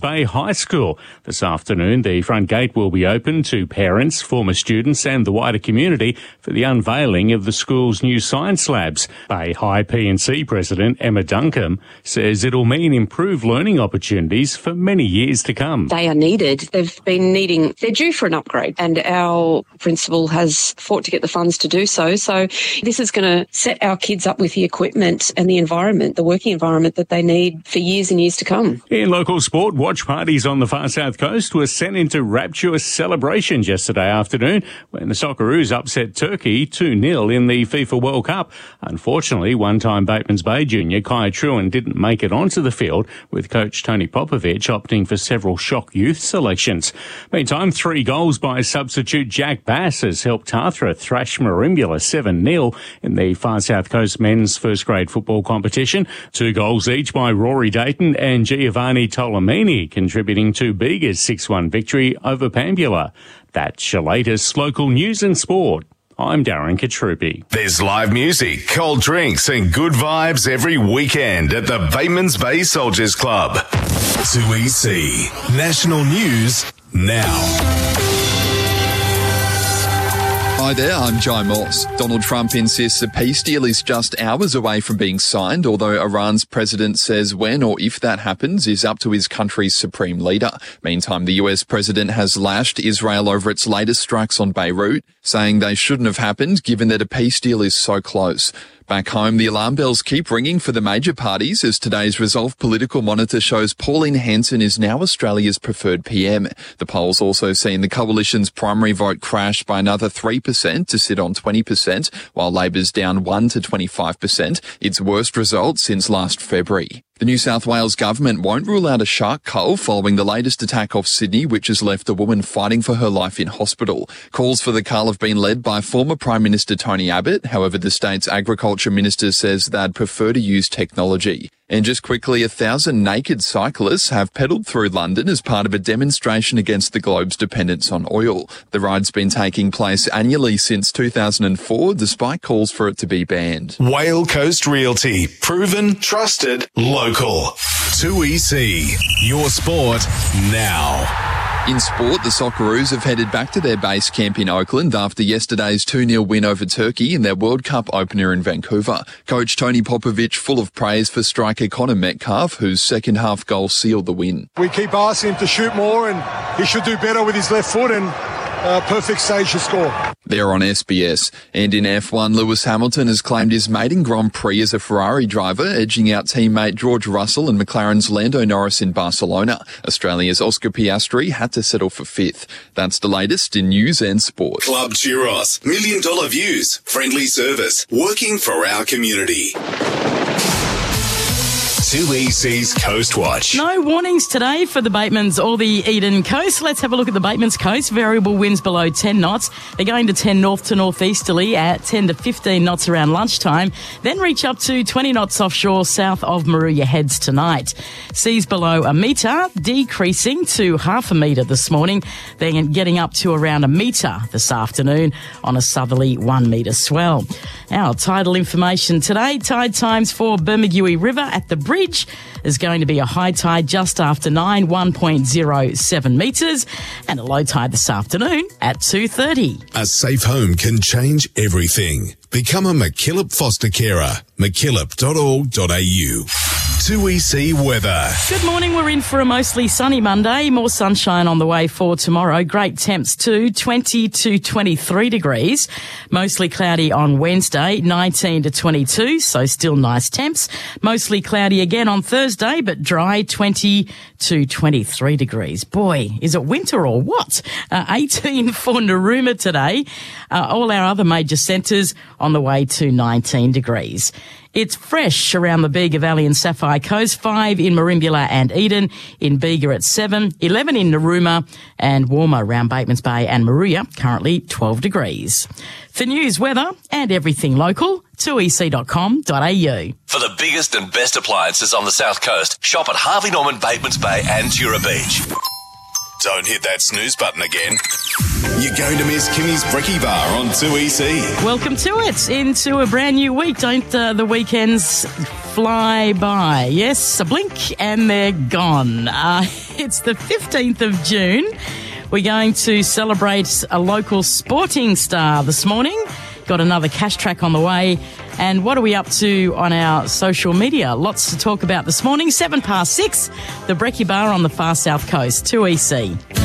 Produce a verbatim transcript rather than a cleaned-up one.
Bay High School. This afternoon, the front gate will be open to parents, former students and the wider community for the unveiling of the school's new science labs. Bay High P and C President Emma Duncombe says it'll mean improved learning opportunities for many years to come. They are needed. They've been needing, they're due for an upgrade, and our principal has fought to get the funds to do so. So this is going to set our kids up with the equipment and the environment, the working environment that they need for years and years to come. In local sport, watch parties on the far south coast were sent into rapturous celebrations yesterday afternoon when the Socceroos upset Turkey two nil in the FIFA World Cup. Unfortunately, one-time Batemans Bay junior Kai Truan didn't make it onto the field, with coach Tony Popovich opting for several shock youth selections. Meantime, three goals by substitute Jack Bass has helped Tathra thrash Merimbula seven nil in the far south coast men's first grade football competition. Two goals each by Rory Dayton and Giovanni Tolomini, contributing to Bega's six one victory over Pambula. That's your latest local news and sport. I'm Darren Katrupi. There's live music, cold drinks and good vibes every weekend at the Batemans Bay Soldiers Club. two E C National News now. Hi there, I'm Jai Moss. Donald Trump insists a peace deal is just hours away from being signed, although Iran's president says when or if that happens is up to his country's supreme leader. Meantime, the U S president has lashed Israel over its latest strikes on Beirut, saying they shouldn't have happened given that a peace deal is so close. Back home, the alarm bells keep ringing for the major parties as today's Resolve Political Monitor shows Pauline Hanson is now Australia's preferred P M. The poll's also seen the coalition's primary vote crash by another three percent to sit on twenty percent, while Labor's down one to twenty-five percent, its worst result since last February. The New South Wales government won't rule out a shark cull following the latest attack off Sydney, which has left a woman fighting for her life in hospital. Calls for the cull have been led by former Prime Minister Tony Abbott. However, the state's agriculture minister says they'd prefer to use technology. And just quickly, a thousand naked cyclists have pedalled through London as part of a demonstration against the globe's dependence on oil. The ride's been taking place annually since two thousand four, despite calls for it to be banned. Whale Coast Realty. Proven, trusted, local. two E C. Your sport now. In sport, the Socceroos have headed back to their base camp in Oakland after yesterday's two nil win over Turkey in their World Cup opener in Vancouver. Coach Tony Popovich full of praise for striker Connor Metcalf, whose second half goal sealed the win. We keep asking him to shoot more, and he should do better with his left foot, and uh, perfect stage to score. They're on S B S. And in F one, Lewis Hamilton has claimed his maiden Grand Prix as a Ferrari driver, edging out teammate George Russell and McLaren's Lando Norris in Barcelona. Australia's Oscar Piastri had to settle for fifth. That's the latest in news and sport. Club Churros. Million dollar views. Friendly service. Working for our community. two E C's Coast Watch. No warnings today for the Batemans or the Eden Coast. Let's have a look at the Batemans Coast. Variable winds below ten knots. They're going to ten north to northeasterly at ten to fifteen knots around lunchtime. Then reach up to twenty knots offshore south of Moruya Heads tonight. Seas below a metre, decreasing to half a metre this morning. Then getting up to around a metre this afternoon on a southerly one metre swell. Our tidal information today. Tide times for Bermagui River at the bridge is going to be a high tide just after nine, one point zero seven metres, and a low tide this afternoon at two thirty. A safe home can change everything. Become a McKillop foster carer. mckillop dot org dot a u. two E C weather. Good morning. We're in for a mostly sunny Monday. More sunshine on the way for tomorrow. Great temps too, twenty to twenty-three degrees. Mostly cloudy on Wednesday, nineteen to twenty-two, so still nice temps. Mostly cloudy again on Thursday, but dry, twenty to twenty-three degrees. Boy, is it winter or what? Uh, eighteen for Narooma today. Uh, all our other major centres on the way to nineteen degrees. It's fresh around the Bega Valley and Sapphire Coast, five in Merimbula and Eden, in Bega at seven, eleven in Narooma, and warmer around Batemans Bay and Moruya, currently twelve degrees. For news, weather and everything local, two e c dot com dot a u. For the biggest and best appliances on the South Coast, shop at Harvey Norman, Batemans Bay and Tura Beach. Don't hit that snooze button again. You're going to miss Kimmy's Brekkie Bar on two E C. Welcome to it, into a brand new week. Don't uh, the weekends fly by? Yes, a blink and they're gone. Uh, it's the fifteenth of June. We're going to celebrate a local sporting star this morning. Got another cash track on the way. And what are we up to on our social media? Lots to talk about this morning. Seven past six, the Brekkie Bar on the far south coast, two E C.